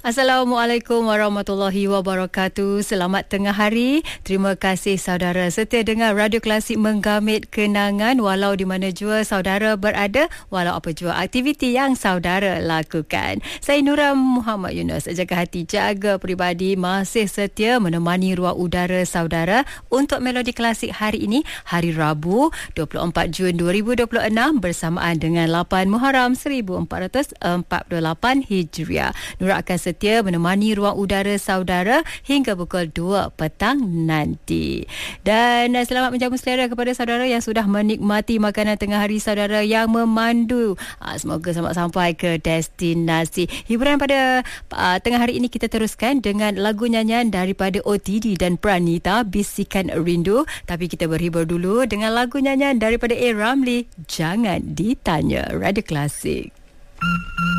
Assalamualaikum warahmatullahi wabarakatuh. Selamat tengah hari. Terima kasih saudara setia dengar Radio Klasik menggamit kenangan walau di mana jua saudara berada, walau apa jua aktiviti yang saudara lakukan. Saya Nura Muhammad Yunus, jaga hati, jaga peribadi, masih setia menemani ruang udara saudara untuk Melodi Klasik hari ini, hari Rabu 24 Jun 2026 bersamaan dengan 8 Muharram 1448 Hijriah. Nura akan setia menemani ruang udara saudara hingga pukul 2 petang nanti. Dan selamat menjamu selera kepada saudara yang sudah menikmati makanan tengah hari saudara yang memandu. Semoga selamat sampai ke destinasi. Hiburan pada tengah hari ini kita teruskan dengan lagu nyanyian daripada OTD dan Pranita, Bisikan Rindu. Tapi kita berhibur dulu dengan lagu nyanyian daripada A. Ramli, Jangan Ditanya. Radio Klasik.